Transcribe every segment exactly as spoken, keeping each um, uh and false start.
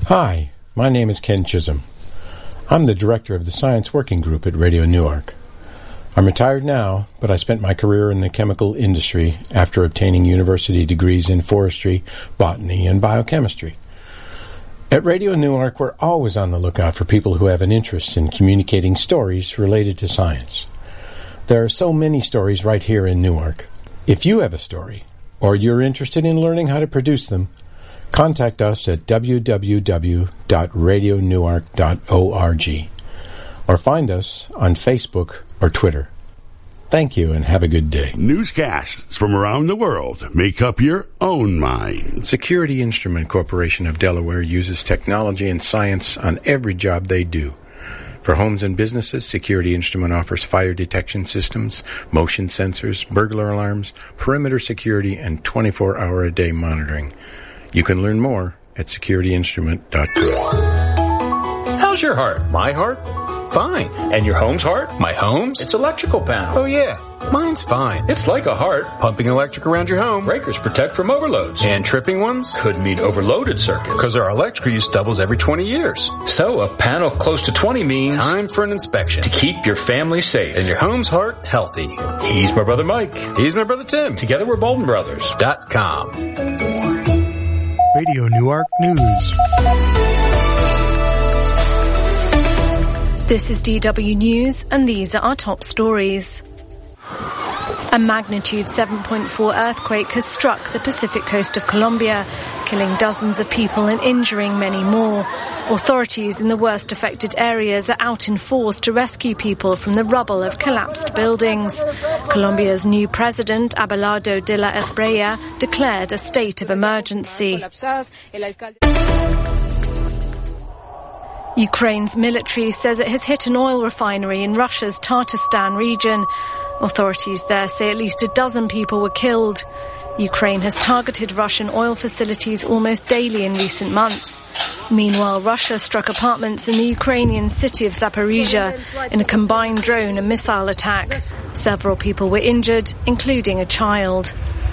Hi, my name is Ken Chisholm. I'm the director of the Science Working Group at Radio Newark. I'm retired now, but I spent my career in the chemical industry after obtaining university degrees in forestry, botany, and biochemistry. At Radio Newark, we're always on the lookout for people who have an interest in communicating stories related to science. There are so many stories right here in Newark. If you have a story, or you're interested in learning how to produce them, contact us at w w w dot radio newark dot org or find us on Facebook or Twitter. Thank you and have a good day. Newscasts from around the world. Make up your own mind. Security Instrument Corporation of Delaware uses technology and science on every job they do. For homes and businesses, Security Instrument offers fire detection systems, motion sensors, burglar alarms, perimeter security, and twenty-four hour a day monitoring. You can learn more at security instrument dot com. How's your heart? My heart? Fine. And your home's heart? My home's? It's electrical panel. Oh yeah, mine's fine. It's like a heart. Pumping electric around your home. Breakers protect from overloads. And tripping ones? Could mean overloaded circuits. Because our electrical use doubles every twenty years. So a panel close to twenty means time for an inspection. To keep your family safe. And your home's heart healthy. He's my brother Mike. He's my brother Tim. Together we're Bolden Brothers. Dot com. Radio Newark News. This is D W News, and these are our top stories. A magnitude seven point four earthquake has struck the Pacific coast of Colombia, killing dozens of people and injuring many more. Authorities in the worst affected areas are out in force to rescue people from the rubble of collapsed buildings. Colombia's new president, Abelardo de la Espriella, declared a state of emergency. Ukraine's military says it has hit an oil refinery in Russia's Tatarstan region. Authorities there say at least a dozen people were killed. Ukraine has targeted Russian oil facilities almost daily in recent months. Meanwhile, Russia struck apartments in the Ukrainian city of Zaporizhia in a combined drone and missile attack. Several people were injured, including a child.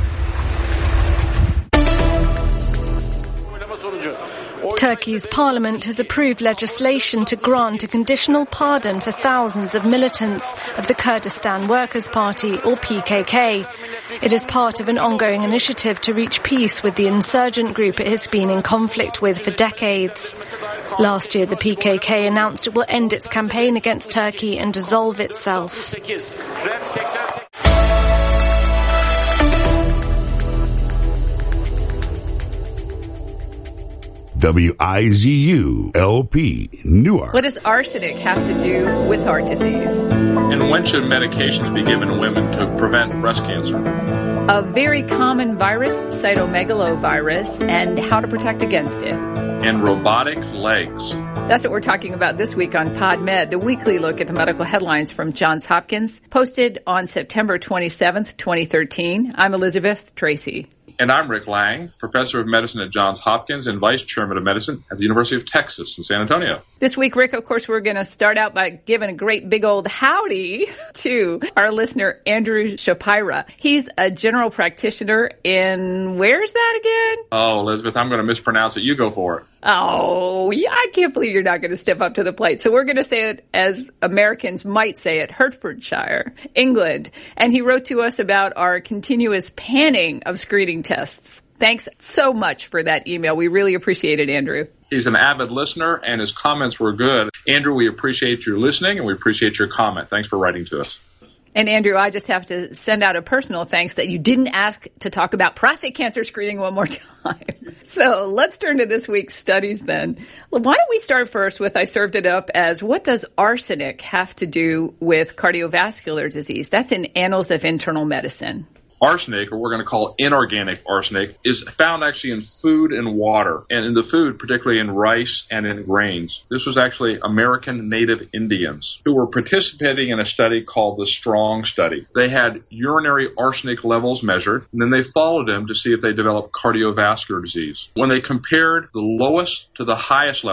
Turkey's parliament has approved legislation to grant a conditional pardon for thousands of militants of the Kurdistan Workers' Party, or P K K. It is part of an ongoing initiative to reach peace with the insurgent group it has been in conflict with for decades. Last year, the P K K announced it will end its campaign against Turkey and dissolve itself. W I Z U L P Newark. What does arsenic have to do with heart disease? And when should medications be given to women to prevent breast cancer? A very common virus, cytomegalovirus, and how to protect against it. And robotic legs. That's what we're talking about this week on PodMed, a weekly look at the medical headlines from Johns Hopkins, posted on September twenty-seventh, twenty thirteen. I'm Elizabeth Tracy. And I'm Rick Lang, Professor of Medicine at Johns Hopkins and Vice Chairman of Medicine at the University of Texas in San Antonio. This week, Rick, of course, we're going to start out by giving a great big old howdy to our listener, Andrew Shapira. He's a general practitioner in, where's that again? Oh, Elizabeth, I'm going to mispronounce it. You go for it. Oh, yeah, I can't believe you're not going to step up to the plate. So we're going to say it as Americans might say it, Hertfordshire, England. And he wrote to us about our continuous panning of screening tests. Thanks so much for that email. We really appreciate it, Andrew. He's an avid listener, and his comments were good. Andrew, we appreciate your listening, and we appreciate your comment. Thanks for writing to us. And Andrew, I just have to send out a personal thanks that you didn't ask to talk about prostate cancer screening one more time. So let's turn to this week's studies then. Why don't we start first with, I served it up as, what does arsenic have to do with cardiovascular disease? That's in Annals of Internal Medicine. Arsenic, or we're going to call inorganic arsenic, is found actually in food and water, and in the food, particularly in rice and in grains. This was actually American Native Indians who were participating in a study called the STRONG study. They had urinary arsenic levels measured, and then they followed them to see if they developed cardiovascular disease. When they compared the lowest to the highest level,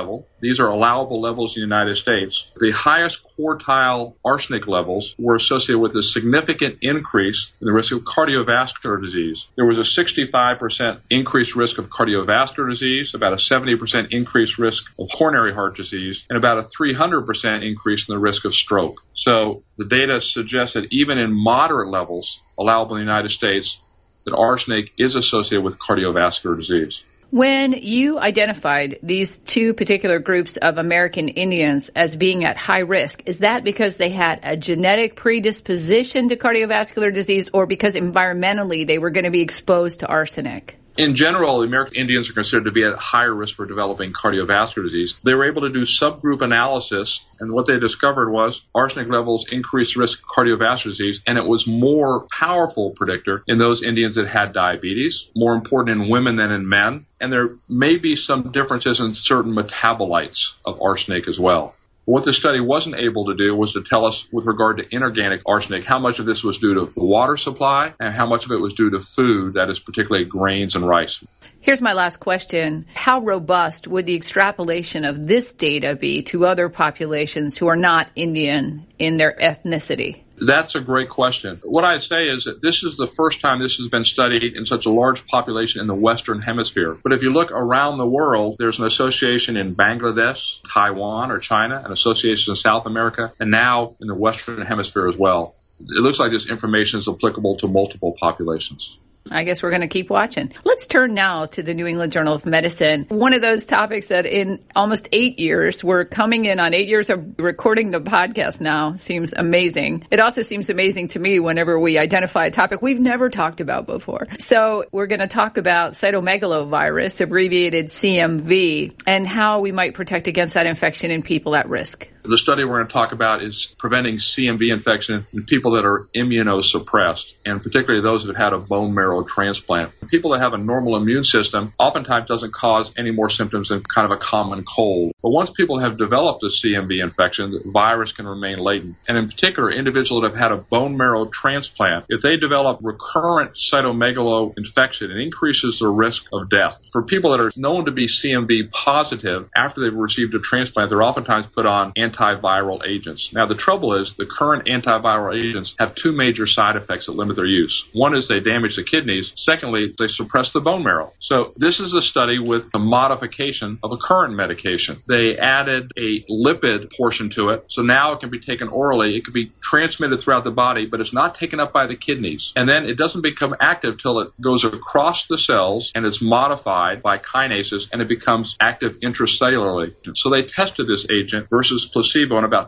These are allowable levels in the United States. The highest quartile arsenic levels were associated with a significant increase in the risk of cardiovascular disease. There was a sixty-five percent increased risk of cardiovascular disease, about a seventy percent increased risk of coronary heart disease, and about a three hundred percent increase in the risk of stroke. So the data suggests that even in moderate levels allowable in the United States, that arsenic is associated with cardiovascular disease. When you identified these two particular groups of American Indians as being at high risk, is that because they had a genetic predisposition to cardiovascular disease or because environmentally they were going to be exposed to arsenic? In general, the American Indians are considered to be at higher risk for developing cardiovascular disease. They were able to do subgroup analysis, and what they discovered was arsenic levels increased risk of cardiovascular disease, and it was more powerful predictor in those Indians that had diabetes, more important in women than in men, and there may be some differences in certain metabolites of arsenic as well. What the study wasn't able to do was to tell us, with regard to inorganic arsenic, how much of this was due to the water supply and how much of it was due to food, that is particularly grains and rice. Here's my last question. How robust would the extrapolation of this data be to other populations who are not Indian in their ethnicity? That's a great question. What I'd say is that this is the first time this has been studied in such a large population in the Western Hemisphere. But if you look around the world, there's an association in Bangladesh, Taiwan, or China, an association in South America, and now in the Western Hemisphere as well. It looks like this information is applicable to multiple populations. I guess we're going to keep watching. Let's turn now to the New England Journal of Medicine. One of those topics that in almost eight years, we're coming in on eight years of recording the podcast now, seems amazing. It also seems amazing to me whenever we identify a topic we've never talked about before. So we're going to talk about cytomegalovirus, abbreviated C M V, and how we might protect against that infection in people at risk. The study we're going to talk about is preventing C M V infection in people that are immunosuppressed, and particularly those that have had a bone marrow transplant. People that have a normal immune system oftentimes doesn't cause any more symptoms than kind of a common cold. But once people have developed a C M V infection, the virus can remain latent. And in particular, individuals that have had a bone marrow transplant, if they develop recurrent cytomegalo infection, it increases their risk of death. For people that are known to be C M V positive, after they've received a transplant, they're oftentimes put on antiviral agents. Now, the trouble is the current antiviral agents have two major side effects that limit their use. One is they damage the kidneys. Secondly, they suppress the bone marrow. So this is a study with a modification of a current medication. They added a lipid portion to it, so now it can be taken orally. It can be transmitted throughout the body, but it's not taken up by the kidneys. And then it doesn't become active till it goes across the cells and it's modified by kinases and it becomes active intracellularly. So they tested this agent versus placebo in about